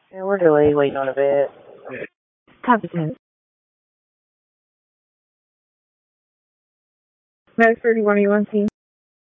Yeah, we're delayed waiting on a bit. Competent. Medford 1 you want to see?